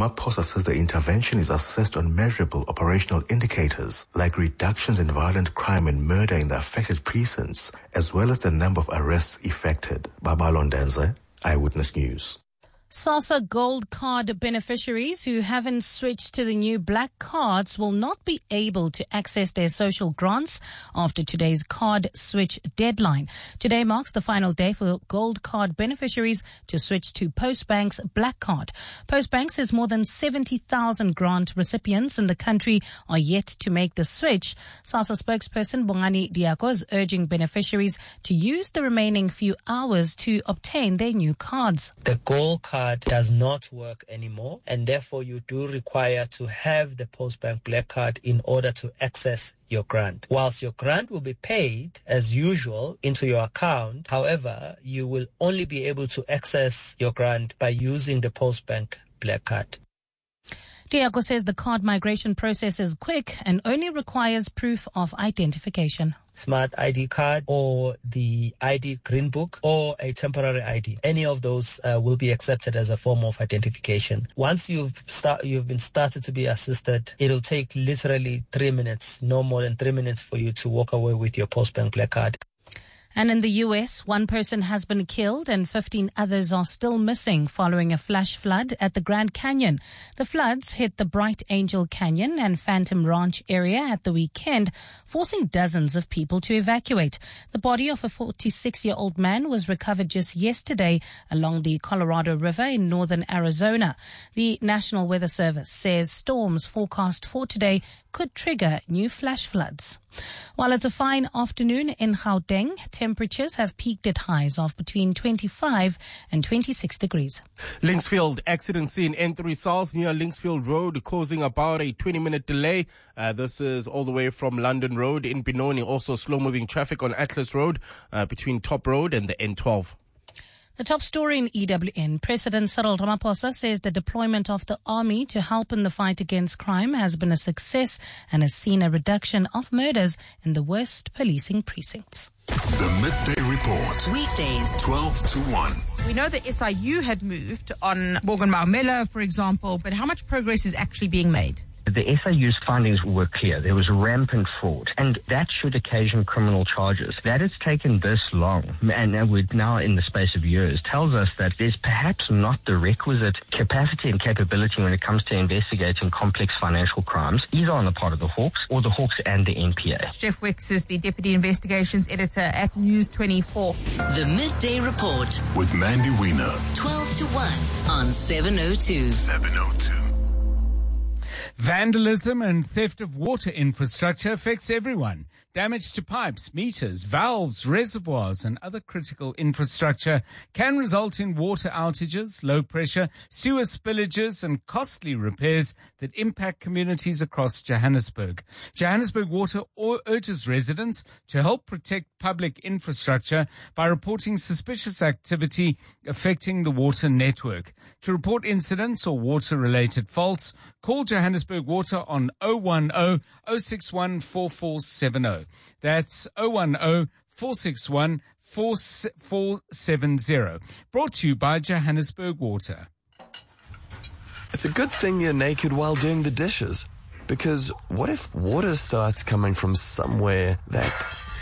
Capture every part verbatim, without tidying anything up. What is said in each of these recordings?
Ramaphosa says the intervention is assessed on measurable operational indicators like reductions in violent crime and murder in the affected precincts, as well as the number of arrests effected. Babalo Ndenze, Eyewitness News. SASSA Gold Card beneficiaries who haven't switched to the new black cards will not be able to access their social grants after today's card switch deadline. Today marks the final day for Gold Card beneficiaries to switch to Postbank's black card. Postbank says more than seventy thousand grant recipients in the country are yet to make the switch. SASSA spokesperson Bongani Diako is urging beneficiaries to use the remaining few hours to obtain their new cards. The Gold Card does not work anymore, and therefore you do require to have the Postbank Black Card in order to access your grant. Whilst your grant will be paid as usual into your account, however, you will only be able to access your grant by using the Postbank Black Card. Diako says the card migration process is quick and only requires proof of identification. Smart I D card or the I D green book or a temporary I D. Any of those uh, will be accepted as a form of identification. Once you've start, you've been started to be assisted, it'll take literally three minutes, no more than three minutes for you to walk away with your Postbank Black Card. And in the U S, one person has been killed and fifteen others are still missing following a flash flood at the Grand Canyon. The floods hit the Bright Angel Canyon and Phantom Ranch area at the weekend, forcing dozens of people to evacuate. The body of a forty-six-year-old man was recovered just yesterday along the Colorado River in northern Arizona. The National Weather Service says storms forecast for today could trigger new flash floods. While it's a fine afternoon in Gauteng, temperatures have peaked at highs of between twenty-five and twenty-six degrees. Linksfield accident scene N three South near Linksfield Road causing about a twenty-minute delay. Uh, this is all the way from London Road in Benoni. Also slow-moving traffic on Atlas Road uh, between Top Road and the N twelve. The top story in E W N. President Cyril Ramaphosa says the deployment of the army to help in the fight against crime has been a success and has seen a reduction of murders in the worst policing precincts. The Midday Report. Weekdays, twelve to one. We know that S I U had moved on Morgan Maumela, for example, but how much progress is actually being made? The S I U's findings were clear. There was rampant fraud, and that should occasion criminal charges. That it's taken this long, and we're now in the space of years, tells us that there's perhaps not the requisite capacity and capability when it comes to investigating complex financial crimes, either on the part of the Hawks or the Hawks and the N P A. Jeff Wicks is the Deputy Investigations Editor at News twenty-four. The Midday Report with Mandy Wiener. twelve to one on seven oh two. seven oh two. Vandalism and theft of water infrastructure affects everyone. Damage to pipes, meters, valves, reservoirs and other critical infrastructure can result in water outages, low pressure, sewer spillages and costly repairs that impact communities across Johannesburg. Johannesburg Water urges residents to help protect public infrastructure by reporting suspicious activity affecting the water network. To report incidents or water-related faults, call Johannesburg Water on oh one oh, oh six one, four four seven oh. That's oh one oh, four six one, four four seven oh. Brought to you by Johannesburg Water. It's a good thing you're naked while doing the dishes. Because what if water starts coming from somewhere that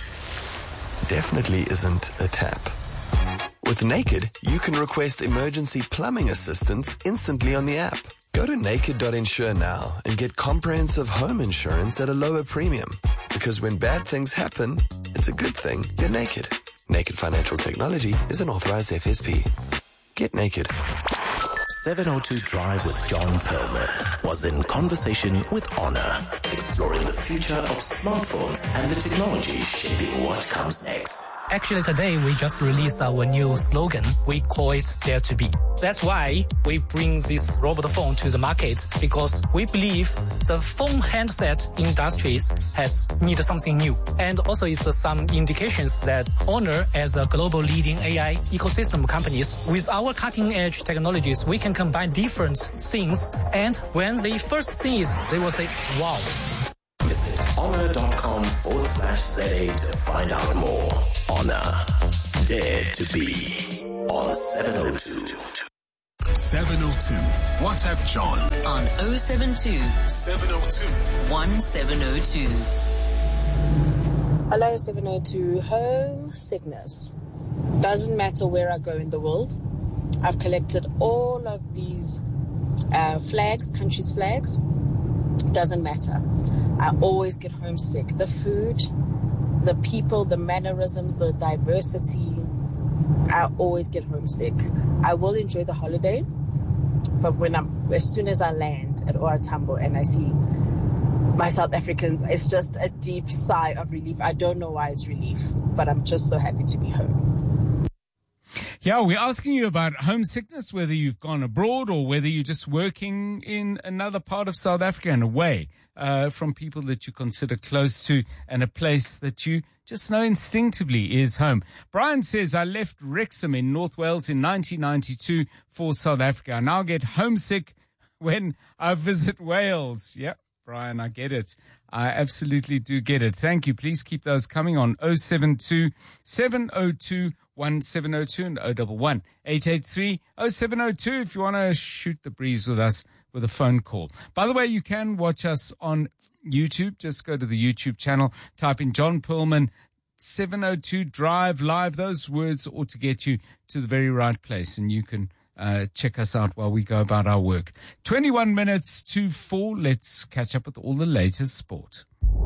definitely isn't a tap? With Naked, you can request emergency plumbing assistance instantly on the app. Go to naked dot insure now and get comprehensive home insurance at a lower premium. Because when bad things happen, it's a good thing you're naked. Naked Financial Technology is an authorized F S P. Get naked. seven oh two Drive with John Perlman was in conversation with Honor, exploring the future of smartphones and the technology shaping what comes next. Actually, today we just released our new slogan. We call it Dare to Be. That's why we bring this robot phone to the market, because we believe the phone handset industries has needed something new. And also it's uh, some indications that Honor, as a global leading A I ecosystem companies, with our cutting edge technologies, we can combine different things. And when they first see it, they will say, wow. Visit honor.com forward slash ZA to find out more. Honor, Dare to Be on seven oh two. seven oh two. WhatsApp John on oh seven two, seven oh two, one seven oh two. Hello, seven oh two. Homesickness. Doesn't matter where I go in the world. I've collected all of these uh, flags, countries' flags. Doesn't matter. I always get homesick. The food, the people, the mannerisms, the diversity. I always get homesick. I will enjoy the holiday, but when I'm, as soon as I land at O R Tambo and I see my South Africans, it's just a deep sigh of relief. I don't know why it's relief, but I'm just so happy to be home. Yeah, we're asking you about homesickness, whether you've gone abroad or whether you're just working in another part of South Africa and away uh, from people that you consider close to and a place that you just know instinctively is home. Brian says, I left Wrexham in North Wales in nineteen ninety-two for South Africa. I now get homesick when I visit Wales. Yeah, Brian, I get it. I absolutely do get it. Thank you. Please keep those coming on oh seven two, seven oh two, one seven oh two and oh one one, eight eight three, oh seven oh two if you want to shoot the breeze with us with a phone call. By the way, you can watch us on YouTube. Just go to the YouTube channel, type in John Perlman, seven oh two Drive Live. Those words ought to get you to the very right place, and you can uh, check us out while we go about our work. twenty-one minutes to four. Let's catch up with all the latest sport.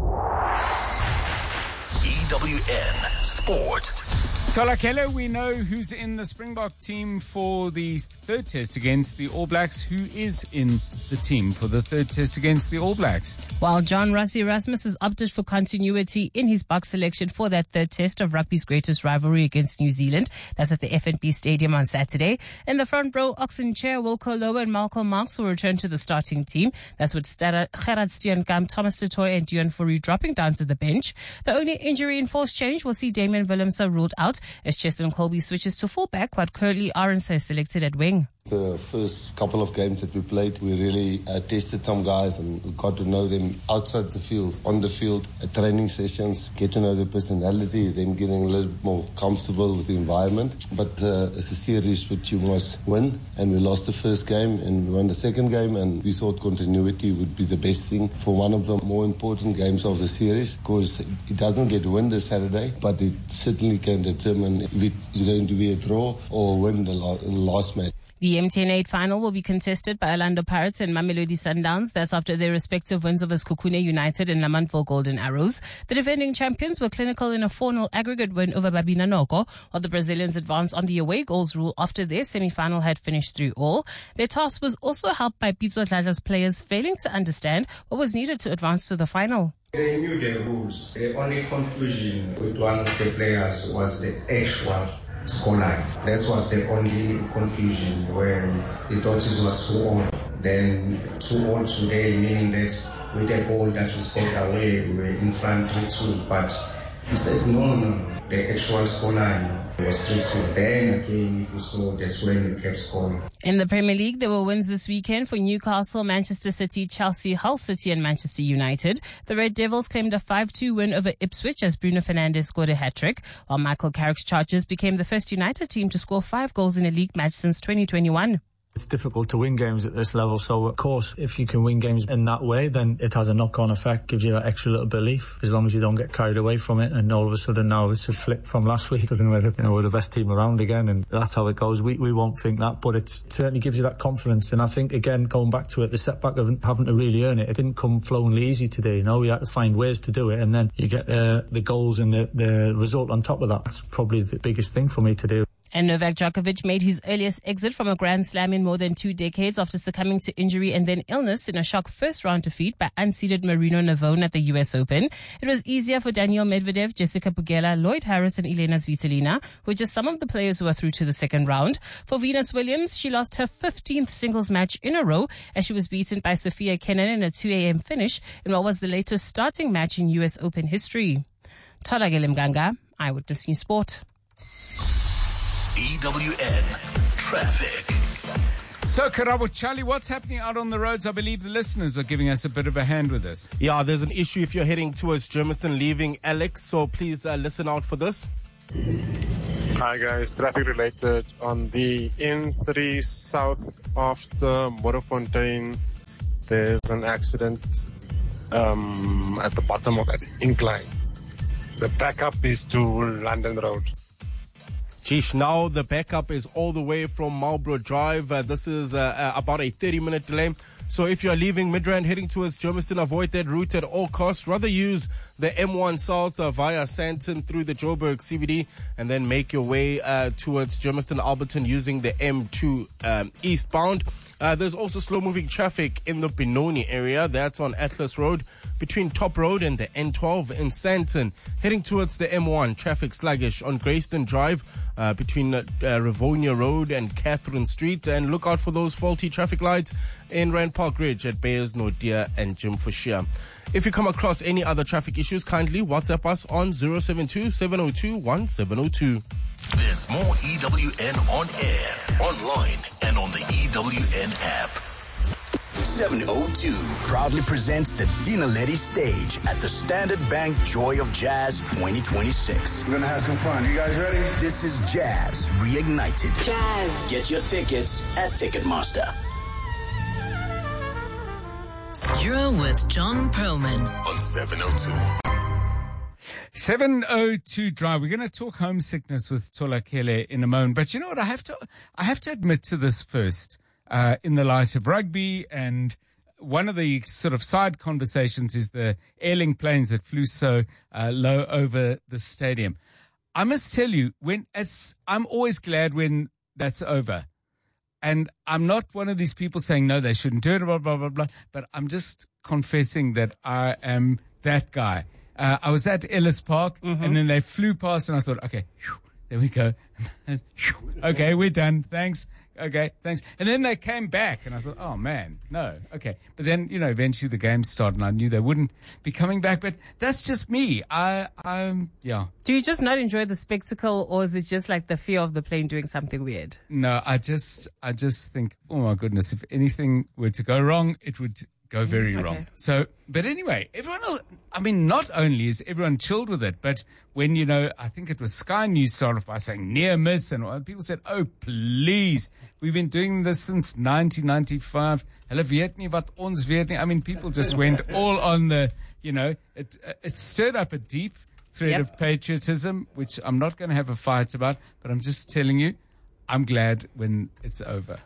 E W N Sport. Tolakele, we know who's in the Springbok team for the third test against the All Blacks. Who is in the team for the third test against the All Blacks? While John Rassie Erasmus has opted for continuity in his box selection for that third test of rugby's greatest rivalry against New Zealand. That's at the F N B Stadium on Saturday. In the front row, Oxen Chair, Wilco Lowe and Malcolm Marx will return to the starting team. That's with Gerard Steenkamp, Thomas du Toit and Deon Fourie dropping down to the bench. The only injury-enforced change will see Damian Willemse ruled out as Cheston Colby switches to fullback, but Curly Arendse is selected at wing. The first couple of games that we played, we really uh, tested some guys and we got to know them outside the field, on the field, at training sessions, get to know their personality, them getting a little bit more comfortable with the environment. But uh, it's a series which you must win, and we lost the first game and we won the second game, and we thought continuity would be the best thing for one of the more important games of the series, because it doesn't get win this Saturday, but it certainly can determine if it's going to be a draw or win the, la- the last match. The M T N eight final will be contested by Orlando Pirates and Mamelodi Sundowns. That's after their respective wins over Sekhukhune United and Lamantville Golden Arrows. The defending champions were clinical in a four nil aggregate win over Babina Noko, while the Brazilians advanced on the away goals rule after their semi-final had finished three all. Their task was also helped by Pitso Dladla's players failing to understand what was needed to advance to the final. They knew the rules. The only confusion with one of the players was the actual scoreline. This was the only confusion where he thought it was two all. Then two all today, meaning that with the goal that we scored away, we were in front three two. But he said, no, no, the actual scoreline was three two. Then again, if you saw, that's when we kept scoring. In the Premier League, there were wins this weekend for Newcastle, Manchester City, Chelsea, Hull City and Manchester United. The Red Devils claimed a five two win over Ipswich as Bruno Fernandes scored a hat-trick, while Michael Carrick's Chargers became the first United team to score five goals in a league match since twenty twenty-one. It's difficult to win games at this level, so of course if you can win games in that way, then it has a knock-on effect, gives you that extra little belief, as long as you don't get carried away from it. And all of a sudden now it's a flip from last week, and we're, you know, we're the best team around again, and that's how it goes. We we won't think that, but it certainly gives you that confidence. And I think, again, going back to it, the setback of having to really earn it, it didn't come flowingly easy today. You know, we had to find ways to do it, and then you get uh, the goals and the, the result on top of that. That's probably the biggest thing for me to do. And Novak Djokovic made his earliest exit from a Grand Slam in more than two decades after succumbing to injury and then illness in a shock first-round defeat by unseeded Marino Navone at the U S Open. It was easier for Daniel Medvedev, Jessica Pegula, Lloyd Harris and Elena Svitolina, who are just some of the players who are through to the second round. For Venus Williams, she lost her fifteenth singles match in a row as she was beaten by Sophia Kenin in a two a.m. finish in what was the latest starting match in U S Open history. Tolakele Mganga, Eyewitness News Sport. E W N Traffic. So, Karabo Charlie, what's happening out on the roads? I believe the listeners are giving us a bit of a hand with this. Yeah, there's an issue if you're heading towards Germiston leaving Alex, so please uh, listen out for this. Hi guys, traffic related on the N three south after Morafontein. There's an accident um, at the bottom of that incline. The backup is to London Road. Geesh, now the backup is all the way from Marlborough Drive. Uh, this is uh, uh, about a thirty minute delay. So if you're leaving Midrand heading towards Germiston, avoid that route at all costs. Rather use the M one South uh, via Sandton through the Joburg C B D and then make your way uh, towards Germiston Alberton using the M two um, eastbound. Uh, there's also slow-moving traffic in the Benoni area. That's on Atlas Road between Top Road and the N twelve in Sandton. Heading towards the M one, traffic sluggish on Greyston Drive uh, between uh, uh, Rivonia Road and Catherine Street. And look out for those faulty traffic lights in Rand Park Ridge at Bayers, Nordia and Jim Fushia. If you come across any other traffic issues, kindly WhatsApp us on zero seven two, seven zero two, one seven zero two. There's more E W N on air, online, and on the E W N app. seven oh two proudly presents the Dina Letty stage at the Standard Bank Joy of Jazz twenty twenty-six. We're going to have some fun. You guys ready? This is Jazz Reignited. Jazz. Get your tickets at Ticketmaster. You're with John Perlman on seven oh two. seven oh two Drive. We're going to talk homesickness with Tola Kele in a moment. But you know what? I have to, I have to admit to this first, uh, in the light of rugby. And one of the sort of side conversations is the Airlink planes that flew so uh, low over the stadium. I must tell you, when as I'm always glad when that's over. And I'm not one of these people saying, no, they shouldn't do it, blah, blah, blah, blah. But I'm just confessing that I am that guy. Uh, I was at Ellis Park, mm-hmm. and then they flew past, and I thought, okay, whew, there we go. Okay, we're done. Thanks. Okay, thanks. And then they came back, and I thought, oh, man, no. Okay. But then, you know, eventually the game started, and I knew they wouldn't be coming back. But that's just me. I, I'm, yeah. Do you just not enjoy the spectacle, or is it just like the fear of the plane doing something weird? No, I just, I just think, oh, my goodness, if anything were to go wrong, it would go very okay. wrong. So, but anyway, everyone else, I mean, not only is everyone chilled with it, but when, you know, I think it was Sky News started off by saying near miss, and people said, oh, please, we've been doing this since nineteen ninety-five. Hulle weet nie wat ons weet nie. I mean, people just went all on the, you know, it, it stirred up a deep thread yep. of patriotism, which I'm not going to have a fight about, but I'm just telling you, I'm glad when it's over.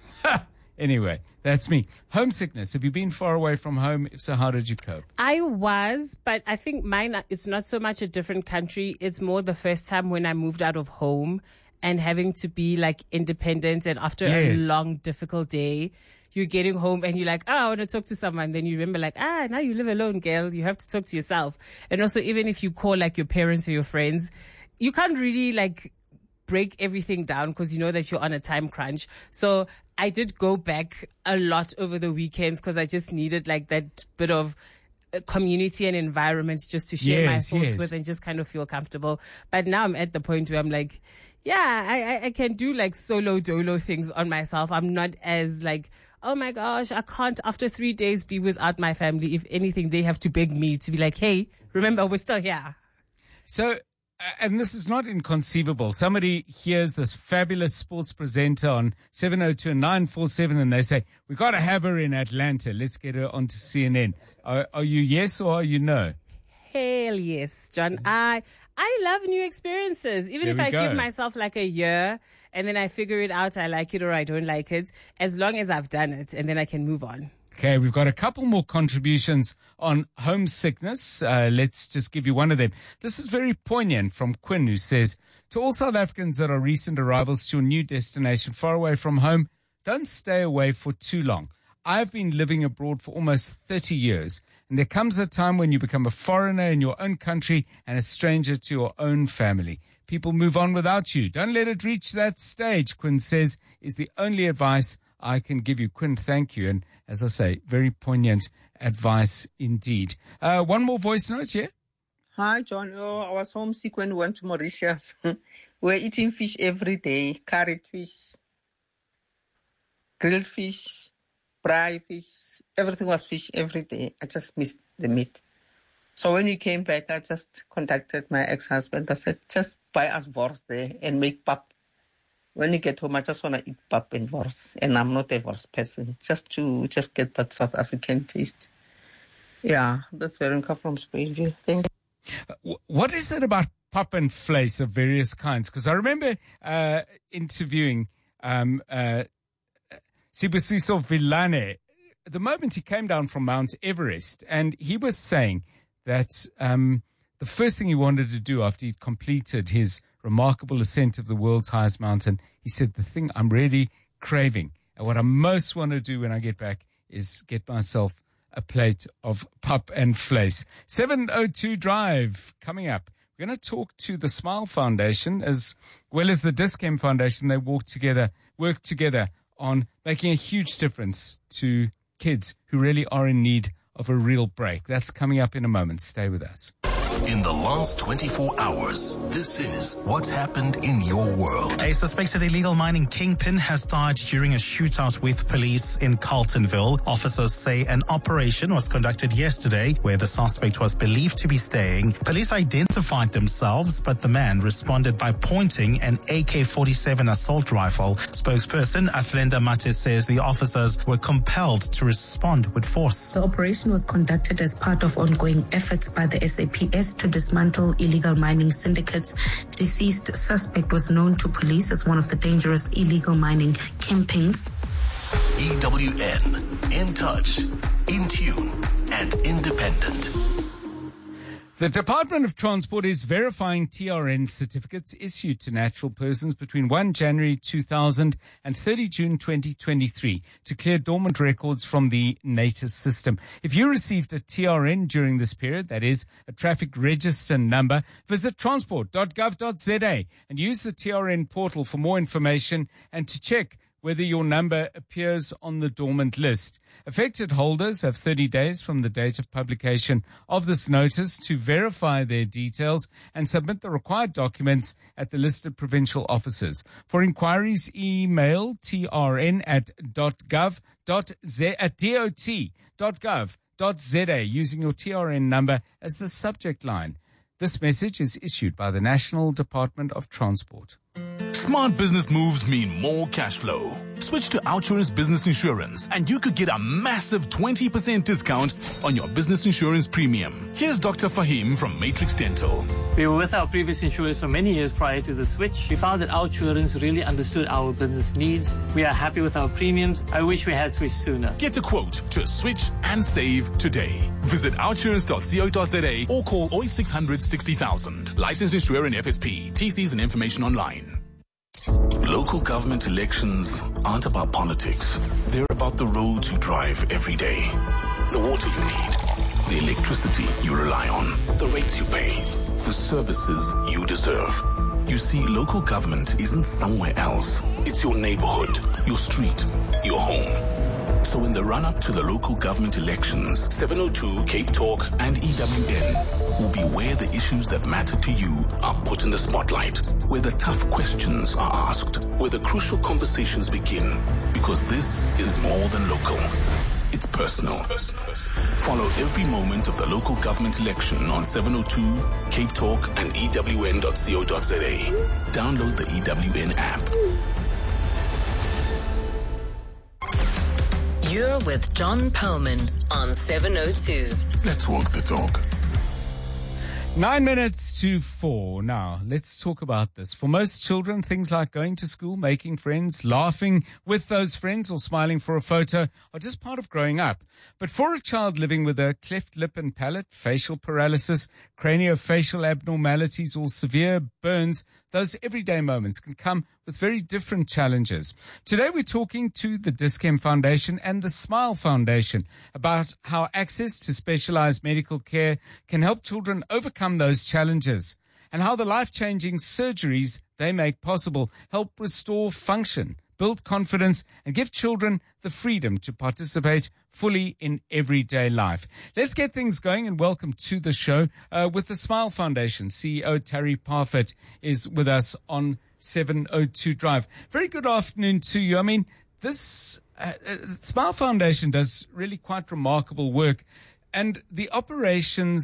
Anyway, that's me. Homesickness. Have you been far away from home? If so, how did you cope? I was, but I think mine, it's not so much a different country. It's more the first time when I moved out of home and having to be like independent. And after yes. a long, difficult day, you're getting home and you're like, oh, I want to talk to someone. Then you remember like, ah, now you live alone, girl. You have to talk to yourself. And also, even if you call like your parents or your friends, you can't really like break everything down because you know that you're on a time crunch. So I did go back a lot over the weekends because I just needed like that bit of community and environment just to share yes, my thoughts yes. with and just kind of feel comfortable. But now I'm at the point where I'm like, yeah, I, I can do like solo dolo things on myself. I'm not as like, oh my gosh, I can't after three days be without my family. If anything, they have to beg me to be like, hey, remember, we're still here. So, and this is not inconceivable. Somebody hears this fabulous sports presenter on seven oh two and nine four seven and they say, we got to have her in Atlanta. Let's get her onto C N N. Are, are you yes or are you no? Hell yes, John. I I love new experiences. Even there if I go. give myself like a year and then I figure it out, I like it or I don't like it, as long as I've done it and then I can move on. Okay, we've got a couple more contributions on homesickness. Uh, let's just give you one of them. This is very poignant from Quinn, who says, to all South Africans that are recent arrivals to a new destination far away from home, don't stay away for too long. I've been living abroad for almost thirty years, and there comes a time when you become a foreigner in your own country and a stranger to your own family. People move on without you. Don't let it reach that stage, Quinn says, is the only advice I can give you. Quinn, thank you. And as I say, very poignant advice indeed. Uh, one more voice note here. Hi, John. Oh, I was homesick when we went to Mauritius. We're eating fish every day. Curried fish, grilled fish, fried fish. Everything was fish every day. I just missed the meat. So when we came back, I just contacted my ex-husband. I said, just buy us wors there and make pap. When you get home, I just want to eat pap and wors. And I'm not a wors person, just to just get that South African taste. Yeah, that's Veronica from Springville. Thank you. What is it about pap and vleis of various kinds? Because I remember uh, interviewing um, uh, Sibusiso Villane the moment he came down from Mount Everest, and he was saying that um, the first thing he wanted to do after he'd completed his remarkable ascent of the world's highest mountain, he said, the thing I'm really craving and what I most want to do when I get back is get myself a plate of pap and vleis. seven oh two Drive coming up. We're going to talk to the Smile Foundation as well as the Dis-Chem Foundation. They work together, work together on making a huge difference to kids who really are in need of a real break. That's coming up in a moment. Stay with us. In the last twenty-four hours, this is what's happened in your world. A suspected illegal mining kingpin has died during a shootout with police in Carltonville. Officers say an operation was conducted yesterday where the suspect was believed to be staying. Police identified themselves, but the man responded by pointing an A K forty-seven assault rifle. Spokesperson Athlenda Mate says the officers were compelled to respond with force. The operation was conducted as part of ongoing efforts by the S A P S to dismantle illegal mining syndicates. Deceased suspect was known to police as one of the dangerous illegal mining kingpins. E W N, in touch, in tune, and independent. The Department of Transport is verifying T R N certificates issued to natural persons between first of January two thousand and thirtieth of June twenty twenty-three to clear dormant records from the NATIS system. If you received a T R N during this period, that is, a traffic register number, visit transport dot gov dot z a and use the T R N portal for more information and to check whether your number appears on the dormant list. Affected holders have thirty days from the date of publication of this notice to verify their details and submit the required documents at the listed provincial offices. For inquiries, email trn at .gov dot z at dot dot gov dot z a using your T R N number as the subject line. This message is issued by the National Department of Transport. Smart business moves mean more cash flow. Switch to Outsurance Business Insurance and you could get a massive twenty percent discount on your business insurance premium. Here's Doctor Fahim from Matrix Dental. We were with our previous insurers for many years prior to the switch. We found that Outsurance really understood our business needs. We are happy with our premiums. I wish we had switched sooner. Get a quote to switch and save today. Visit outsurance dot co dot z a or call oh eight six hundred sixty thousand. Licensed insurer in F S P. T Cs and information online. Local government elections aren't about politics. They're about the roads you drive every day, the water you need, the electricity you rely on, the rates you pay, the services you deserve. You see, local government isn't somewhere else. It's your neighborhood, your street, your home. So in the run-up to the local government elections, seven oh two, Cape Talk, and E W N will be where the issues that matter to you are put in the spotlight, where the tough questions are asked, where the crucial conversations begin, because this is more than local. It's personal. Follow every moment of the local government election on seven oh two, Cape Talk, and E W N dot co dot z a. Download the E W N app. You're with John Perlman on seven oh two. Let's walk the talk. Nine minutes to four. Now, let's talk about this. For most children, things like going to school, making friends, laughing with those friends, or smiling for a photo are just part of growing up. But for a child living with a cleft lip and palate, facial paralysis, craniofacial abnormalities, or severe burns, those everyday moments can come with very different challenges. Today we're talking to the Dis-Chem Foundation and the Smile Foundation about how access to specialized medical care can help children overcome those challenges and how the life-changing surgeries they make possible help restore function, build confidence, and give children the freedom to participate fully in everyday life. Let's get things going and welcome to the show uh, with the Smile Foundation. C E O Terry Parfitt is with us on seven oh two Drive. Very good afternoon to you. I mean, this uh, uh, Smile Foundation does really quite remarkable work, and the operations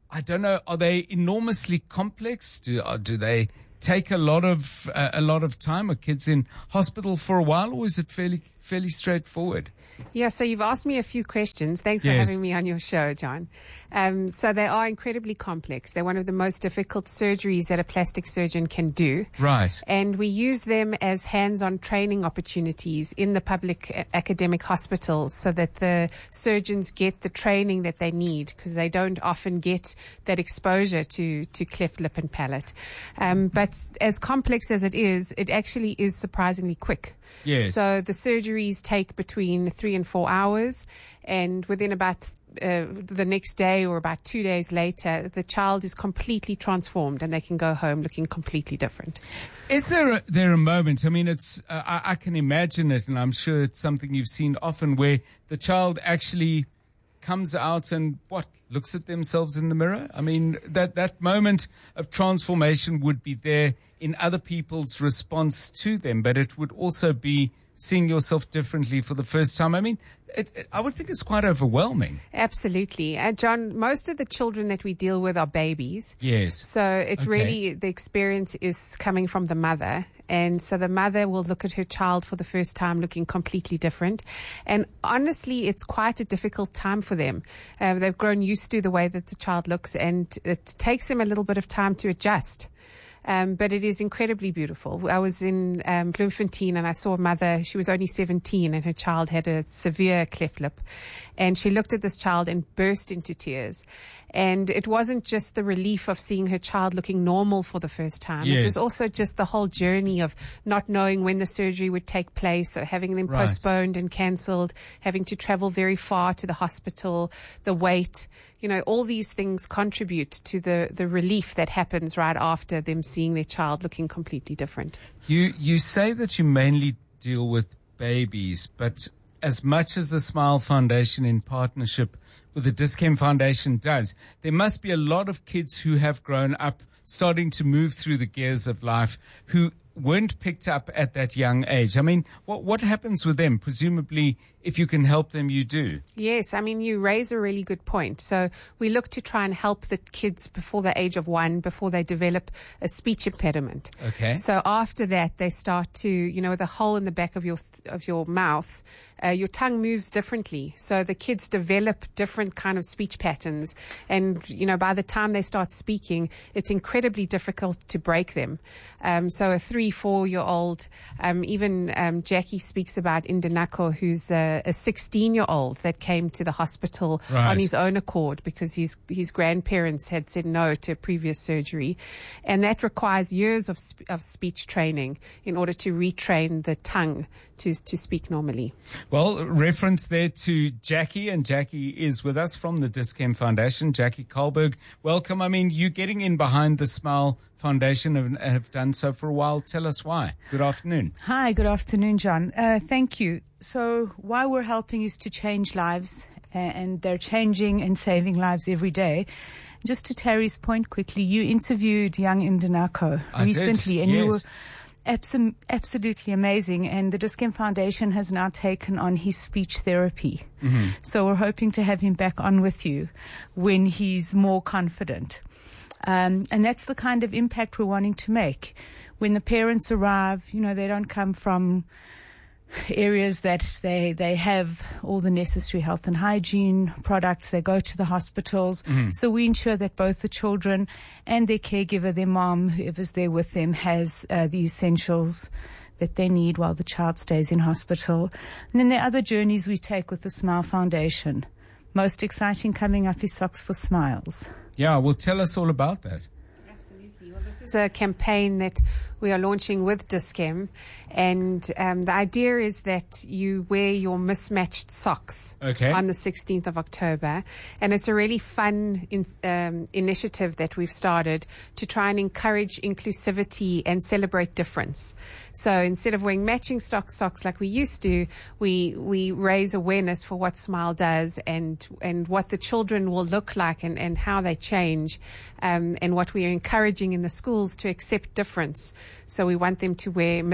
I don't know, are they enormously complex? Do, uh, do they take a lot of uh, a lot of time? Are kids in hospital for a while, or is it fairly fairly straightforward? Yeah, so you've asked me a few questions. Thanks Yes. for having me on your show, John. Um, so they are incredibly complex. They're one of the most difficult surgeries that a plastic surgeon can do. Right. And we use them as hands-on training opportunities in the public a- academic hospitals so that the surgeons get the training that they need, because they don't often get that exposure to, to cleft lip and palate. Um, but as complex as it is, it actually is surprisingly quick. Yes. So the surgeries take between three and four hours, and within about uh, the next day or about two days later, the child is completely transformed and they can go home looking completely different. Is there a, there a moment, I mean, it's uh, I, I can imagine it, and I'm sure it's something you've seen often, where the child actually comes out and, what, looks at themselves in the mirror? I mean, that, that moment of transformation would be there in other people's response to them, but it would also be seeing yourself differently for the first time. I mean, it, it, I would think it's quite overwhelming. Absolutely. Uh, John, most of the children that we deal with are babies. Yes. So it Okay. really, the experience is coming from the mother. And so the mother will look at her child for the first time looking completely different. And honestly, it's quite a difficult time for them. Uh, they've grown used to the way that the child looks, and it takes them a little bit of time to adjust. Um, but it is incredibly beautiful. I was in um, Bloemfontein and I saw a mother. She was only seventeen and her child had a severe cleft lip. And she looked at this child and burst into tears. And it wasn't just the relief of seeing her child looking normal for the first time. Yes. It was also just the whole journey of not knowing when the surgery would take place, or having them Right. postponed and cancelled, having to travel very far to the hospital, the wait. You know, all these things contribute to the, the relief that happens right after them seeing their child looking completely different. You you say that you mainly deal with babies, but as much as the Smile Foundation in partnership with the Dis-Chem Foundation does, there must be a lot of kids who have grown up starting to move through the gears of life who weren't picked up at that young age. I mean, what what happens with them? Presumably, if you can help them, you do. Yes, I mean, you raise a really good point. So we look to try and help the kids before the age of one, before they develop a speech impediment. Okay. So after that, they start to, you know, with a hole in the back of your of your mouth, uh, your tongue moves differently. So the kids develop different kind of speech patterns, and you know, by the time they start speaking, it's incredibly difficult to break them. Um, so a three, four-year-old, um, even um, Jackie speaks about Indanako, who's a, a sixteen-year-old that came to the hospital Right. on his own accord because his his grandparents had said no to a previous surgery, and that requires years of sp- of speech training in order to retrain the tongue to to speak normally. Well, reference there to Jackie, and Jackie is with us from the Dis-Chem Foundation. Jackie Karlberg, welcome. I mean, you getting in behind the Smile Foundation and have done so for a while. Tell us why. Good afternoon. Hi, good afternoon, John. Uh, thank you. So why we're helping is to change lives, uh, and they're changing and saving lives every day. Just to Terry's point quickly, you interviewed young Indanako I recently, did, and you yes. were abso- absolutely amazing. And the Dis-Chem Foundation has now taken on his speech therapy. Mm-hmm. So we're hoping to have him back on with you when he's more confident. Um, and that's the kind of impact we're wanting to make. When the parents arrive, you know, they don't come from areas that they they have all the necessary health and hygiene products. They go to the hospitals. Mhm. So we ensure that both the children and their caregiver, their mom, whoever's there with them, has uh, the essentials that they need while the child stays in hospital. And then there are other journeys we take with the Smile Foundation. Most exciting coming up is Socks for Smiles. Yeah, well, tell us all about that. It's a campaign that we are launching with Dis-Chem, and um, the idea is that you wear your mismatched socks Okay. on the sixteenth of October, and it's a really fun in, um, initiative that we've started to try and encourage inclusivity and celebrate difference. So instead of wearing matching stock socks like we used to, we we raise awareness for what Smile does and and what the children will look like and, and how they change, um, and what we are encouraging in the schools to accept difference. So we want them to wear mismatched socks.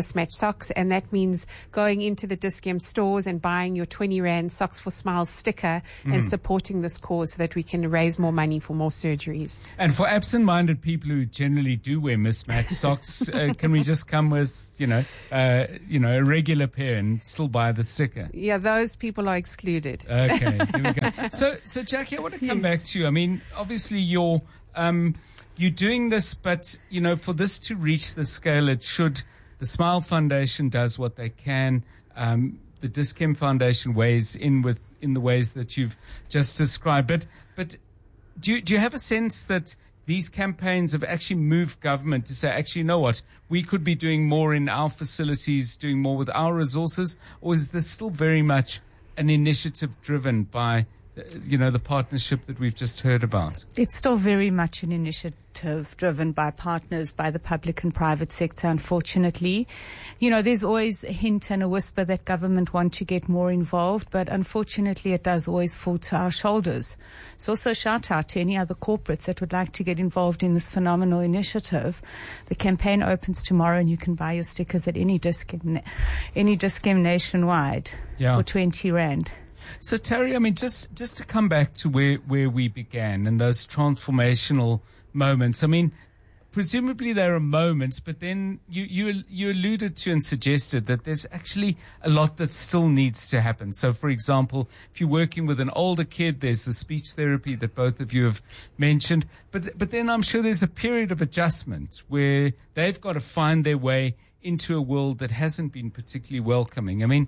socks, and that means going into the Dis-Chem stores and buying your twenty rand Socks for Smiles sticker mm. and supporting this cause so that we can raise more money for more surgeries. And for absent-minded people who generally do wear mismatched socks, uh, can we just come with, you know, uh, you know, a regular pair and still buy the sticker? Yeah, those people are excluded. Okay, here we go. So, so Jackie, I want to come yes. back to you. I mean, obviously you're um, you're doing this, but you know, for this to reach the scale, it should. The Smile Foundation does what they can. Um, the Dis-Chem Foundation weighs in with in the ways that you've just described. But, but do you, do you have a sense that these campaigns have actually moved government to say, actually, you know what, we could be doing more in our facilities, doing more with our resources? Or is this still very much an initiative driven by, you know, the partnership that we've just heard about? It's still very much an initiative driven by partners, by the public and private sector, unfortunately. You know, there's always a hint and a whisper that government want to get more involved, but unfortunately it does always fall to our shoulders. So also shout out to any other corporates that would like to get involved in this phenomenal initiative. The campaign opens tomorrow and you can buy your stickers at any Dis-Chem, any Dis-Chem nationwide yeah. for twenty rand. So, Terry, I mean, just, just to come back to where, where we began and those transformational moments, I mean, presumably there are moments, but then you, you, you alluded to and suggested that there's actually a lot that still needs to happen. So, for example, if you're working with an older kid, there's the speech therapy that both of you have mentioned. But, but then I'm sure there's a period of adjustment where they've got to find their way into a world that hasn't been particularly welcoming. I mean,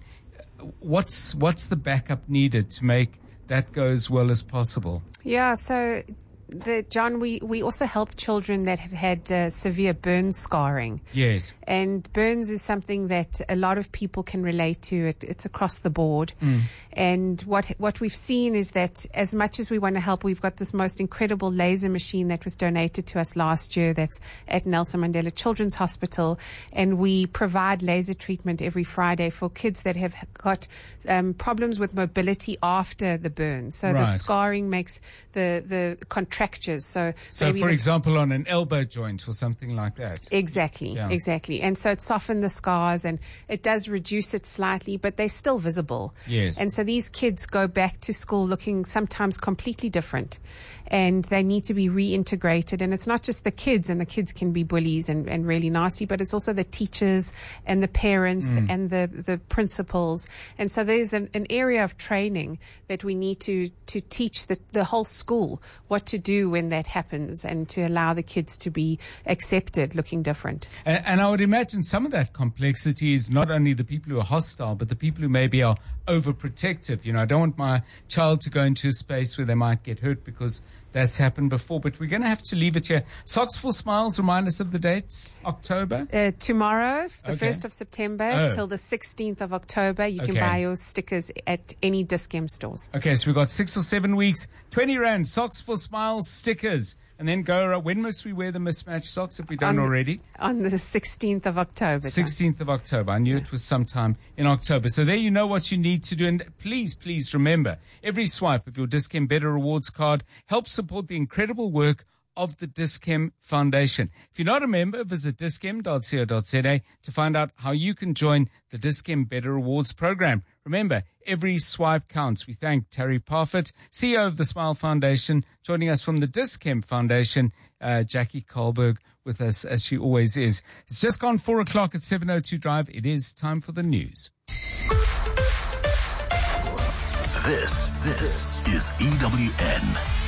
What's what's the backup needed to make that go as well as possible? Yeah, so the, John, we, we also help children that have had uh, severe burn scarring. Yes. And burns is something that a lot of people can relate to. It, it's across the board. Mm. And what what we've seen is that as much as we want to help, we've got this most incredible laser machine that was donated to us last year that's at Nelson Mandela Children's Hospital. And we provide laser treatment every Friday for kids that have got um, problems with mobility after the burn. So right. the scarring makes the, the contractures. So, so for example, on an elbow joint or something like that. Exactly, yeah. exactly. And so it softened the scars and it does reduce it slightly, but they're still visible. Yes. And so these kids go back to school looking sometimes completely different. And they need to be reintegrated. And it's not just the kids, and the kids can be bullies and, and really nasty, but it's also the teachers and the parents mm. and the, the principals. And so there's an, an area of training that we need to, to teach the, the whole school what to do when that happens and to allow the kids to be accepted looking different. And, and I would imagine some of that complexity is not only the people who are hostile, but the people who maybe are overprotective. You know, I don't want my child to go into a space where they might get hurt because that's happened before, but we're going to have to leave it here. Socks for Smiles, remind us of the dates. October? Uh, tomorrow, the okay. first of September, oh. till the sixteenth of October. You okay. can buy your stickers at any Dis-Chem stores. Okay, so we've got six or seven weeks. twenty rand, Socks for Smiles stickers. And then go around. When must we wear the mismatched socks if we don't on, already? On the sixteenth of October. sixteenth of October. I knew yeah. it was sometime in October. So there you know what you need to do. And please, please remember, every swipe of your Dis-Chem Better Rewards card helps support the incredible work of the Dis-Chem Foundation. If you're not a member, visit dischem dot co dot za to find out how you can join the Dis-Chem Better Rewards program. Remember, every swipe counts. We thank Terry Parfitt, C E O of the Smile Foundation, joining us from the Dis-Chem Foundation, uh, Jackie Karlberg with us as she always is. It's just gone four o'clock at seven oh two Drive. It is time for the news. This, this is E W N.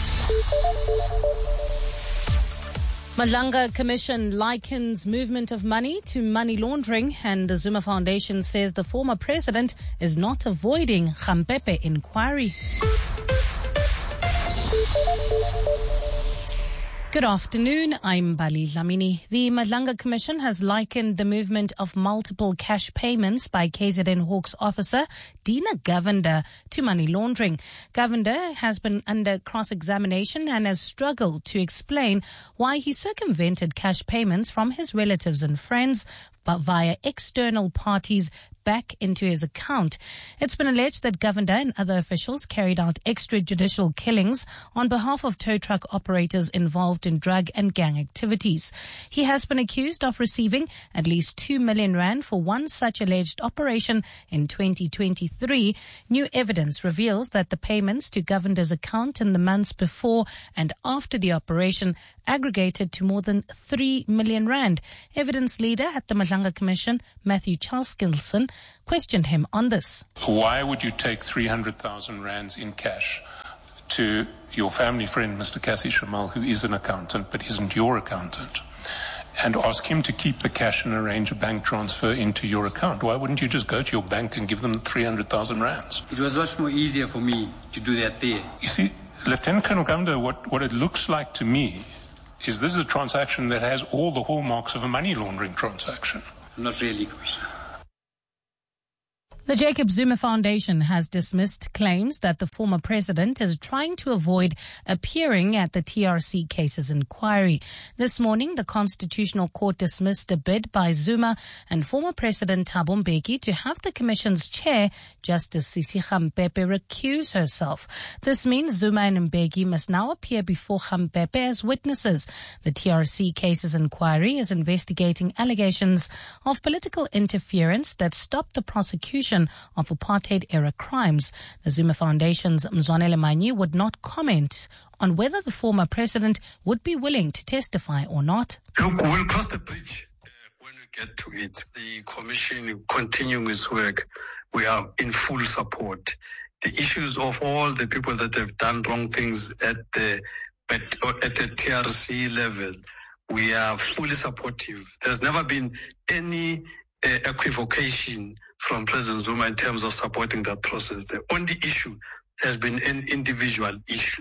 Madlanga Commission likens movement of money to money laundering, and the Zuma Foundation says the former president is not avoiding Khampepe inquiry. Good afternoon, I'm Bali Dlamini. The Madlanga Commission has likened the movement of multiple cash payments by K Z N Hawks officer Dina Govender to money laundering. Govender has been under cross-examination and has struggled to explain why he circumvented cash payments from his relatives and friends but via external parties back into his account. It's been alleged that Govender and other officials carried out extrajudicial killings on behalf of tow truck operators involved in drug and gang activities. He has been accused of receiving at least two million rand for one such alleged operation in twenty twenty-three. New evidence reveals that the payments to Govender's account in the months before and after the operation aggregated to more than three million rand. Evidence leader at the Madlanga Commission, Matthew Chalskilson, questioned him on this. Why would you take three hundred thousand rands in cash to your family friend, Mister Cassie Shamal, who is an accountant but isn't your accountant, and ask him to keep the cash and arrange a bank transfer into your account? Why wouldn't you just go to your bank and give them three hundred thousand rands? It was much more easier for me to do that there. You see, Lieutenant Colonel Govender, what, what it looks like to me is this is a transaction that has all the hallmarks of a money laundering transaction. Not really, Commissioner. The Jacob Zuma Foundation has dismissed claims that the former president is trying to avoid appearing at the T R C cases inquiry. This morning, the Constitutional Court dismissed a bid by Zuma and former President Thabo Mbeki to have the Commission's chair, Justice Sisi Khampepe, recuse herself. This means Zuma and Mbeki must now appear before Khampepe as witnesses. The T R C cases inquiry is investigating allegations of political interference that stopped the prosecution of apartheid-era crimes. The Zuma Foundation's Mzwanele Manyi would not comment on whether the former president would be willing to testify or not. Look, we'll cross the bridge uh, when we get to it. The commission continuing its work, we are in full support. The issues of all the people that have done wrong things at the at, at the T R C level, we are fully supportive. There's never been any uh, equivocation from President Zuma in terms of supporting that process. The only issue has been an individual issue.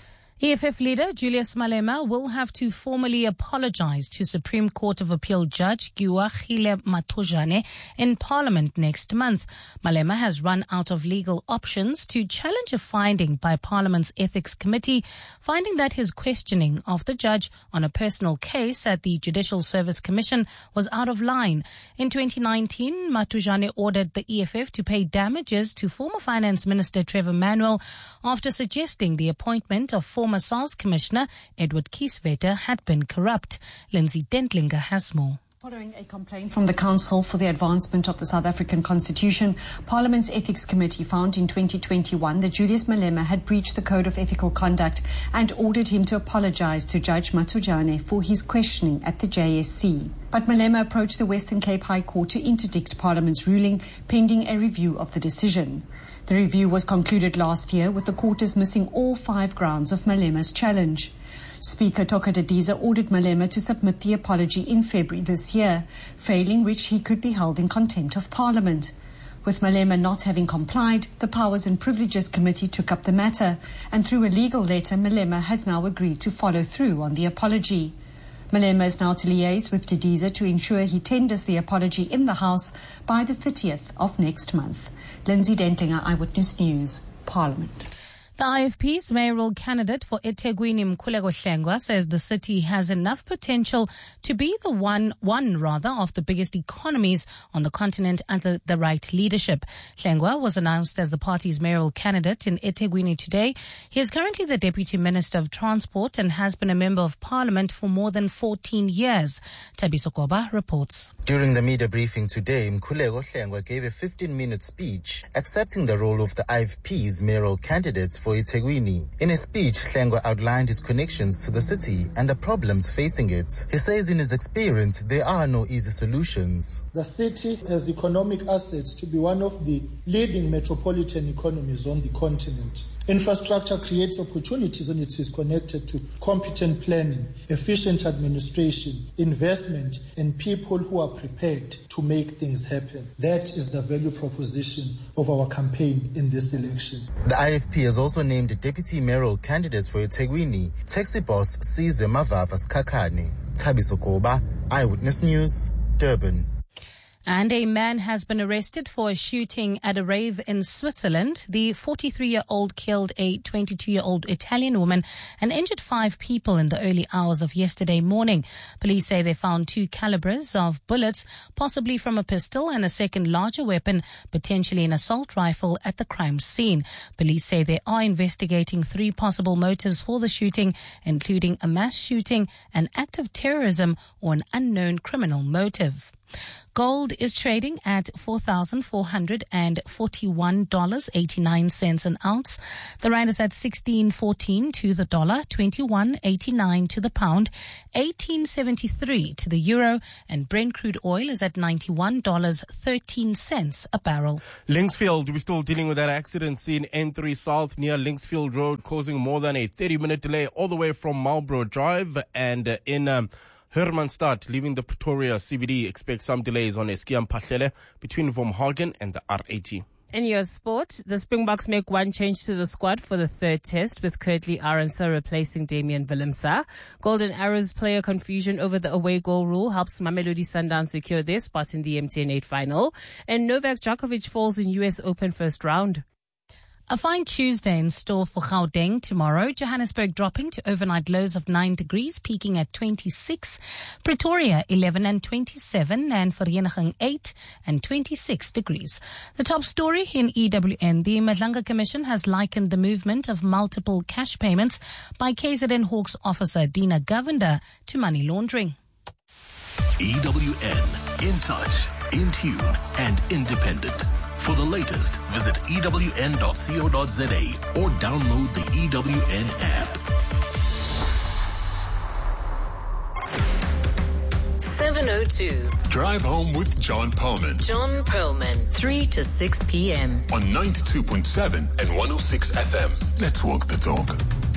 E F F leader Julius Malema will have to formally apologize to Supreme Court of Appeal Judge Guagile Mathojane in Parliament next month. Malema has run out of legal options to challenge a finding by Parliament's Ethics Committee, finding that his questioning of the judge on a personal case at the Judicial Service Commission was out of line. In twenty nineteen, Mathojane ordered the E F F to pay damages to former Finance Minister Trevor Manuel after suggesting the appointment of former Former SARS Commissioner Edward Kieswetter had been corrupt. Lindsay Dentlinger has more. Following a complaint from the Council for the Advancement of the South African Constitution, Parliament's Ethics Committee found in twenty twenty-one that Julius Malema had breached the Code of Ethical Conduct and ordered him to apologize to Judge Mathojane for his questioning at the J S C. But Malema approached the Western Cape High Court to interdict Parliament's ruling pending a review of the decision. The review was concluded last year with the court dismissing all five grounds of Malema's challenge. Speaker Toka Didiza ordered Malema to submit the apology in February this year, failing which he could be held in contempt of Parliament. With Malema not having complied, the Powers and Privileges Committee took up the matter, and through a legal letter, Malema has now agreed to follow through on the apology. Malema is now to liaise with Didiza to ensure he tenders the apology in the House by the thirtieth of next month. Lindsay Dentlinger, Eyewitness News, Parliament. The I F P's mayoral candidate for eThekwini, Mkhuleko Hlengwa, says the city has enough potential to be the one, one rather, of the biggest economies on the continent under the right leadership. Hlengwa was announced as the party's mayoral candidate in eThekwini today. He is currently the Deputy Minister of Transport and has been a Member of Parliament for more than fourteen years. Thabiso Koba reports. During the media briefing today, Mkhuleko Hlengwa gave a fifteen-minute speech accepting the role of the I F P's mayoral candidates for eThekwini. In his speech, Hlengwa outlined his connections to the city and the problems facing it. He says in his experience, there are no easy solutions. The city has economic assets to be one of the leading metropolitan economies on the continent. Infrastructure creates opportunities when it is connected to competent planning, efficient administration, investment, and people who are prepared to make things happen. That is the value proposition of our campaign in this election. The I F P has also named deputy mayoral candidates for eThekwini, taxi boss Sizwe Mavava Skakane. Thabiso Koba, Eyewitness News, Durban. And a man has been arrested for a shooting at a rave in Switzerland. The forty-three-year-old killed a twenty-two-year-old Italian woman and injured five people in the early hours of yesterday morning. Police say they found two calibers of bullets, possibly from a pistol, and a second larger weapon, potentially an assault rifle, at the crime scene. Police say they are investigating three possible motives for the shooting, including a mass shooting, an act of terrorism, or an unknown criminal motive. Gold is trading at four thousand four hundred forty-one dollars and eighty-nine cents an ounce. The rand is at sixteen fourteen to the dollar, twenty-one eighty-nine to the pound, eighteen seventy-three to the euro, and Brent crude oil is at ninety-one dollars and thirteen cents a barrel. Linksfield, we're still dealing with that accident scene N three South near Linksfield Road, causing more than a thirty-minute delay all the way from Marlborough Drive, and uh, in um, Hermanstad, leaving the Pretoria C B D, expect some delays on Eskiam Pahlele between Vormhagen and the R eighty. In your sport, the Springboks make one change to the squad for the third test, with Kurtley Arendse replacing Damian Willemse. Golden Arrows player confusion over the away goal rule helps Mamelodi Sundowns secure their spot in the M T N eight final. And Novak Djokovic falls in U S Open first round. A fine Tuesday in store for Gauteng tomorrow. Johannesburg dropping to overnight lows of nine degrees, peaking at twenty-six. Pretoria eleven and twenty-seven, and Vereeniging eight and twenty-six degrees. The top story in E W N. The Madlanga Commission has likened the movement of multiple cash payments by K Z N Hawks officer Dina Govender to money laundering. E W N, in touch, in tune, and independent. For the latest, visit E W N dot co dot za or download the E W N app. seven oh two. Drive home with John Perlman. John Perlman, three to six p.m. on ninety-two point seven and one oh six F M. Let's walk the talk.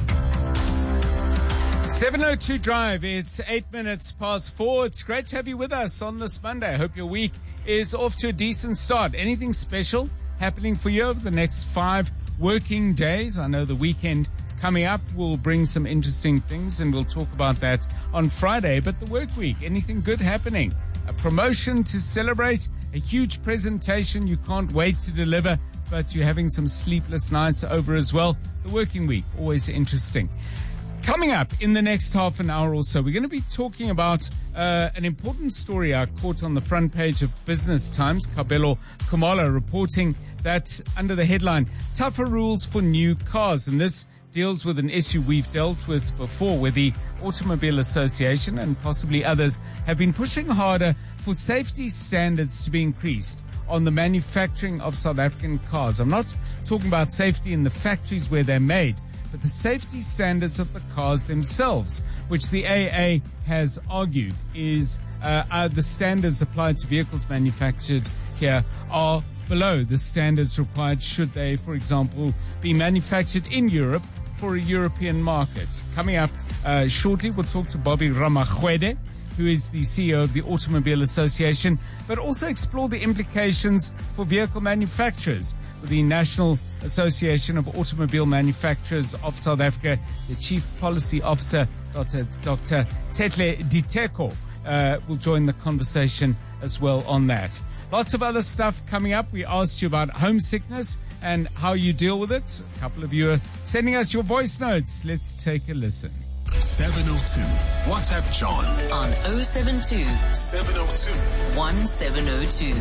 seven oh two Drive, it's eight minutes past four. It's great to have you with us on this Monday. I hope your week is off to a decent start. Anything special happening for you over the next five working days? I know the weekend coming up will bring some interesting things, and we'll talk about that on Friday. But the work week, anything good happening? A promotion to celebrate, a huge presentation you can't wait to deliver, but you're having some sleepless nights over as well. The working week, always interesting. Coming up in the next half an hour or so, we're going to be talking about uh, an important story I caught on the front page of Business Times. Kabelo Kumalo reporting that under the headline, tougher rules for new cars. And this deals with an issue we've dealt with before, where the Automobile Association and possibly others have been pushing harder for safety standards to be increased on the manufacturing of South African cars. I'm not talking about safety in the factories where they're made, but the safety standards of the cars themselves, which the A A has argued is uh, are the standards applied to vehicles manufactured here are below the standards required should they, for example, be manufactured in Europe for a European market. Coming up uh, shortly, we'll talk to Bobby Ramachwede, who is the C E O of the Automobile Association, but also explore the implications for vehicle manufacturers. With the National Association of Automobile Manufacturers of South Africa, the Chief Policy Officer, Doctor Doctor Tsetle Diteko, uh, will join the conversation as well on that. Lots of other stuff coming up. We asked you about homesickness and how you deal with it. A couple of you are sending us your voice notes. Let's take a listen. seven oh two. WhatsApp John on oh seven two, seven oh two, one seven oh two.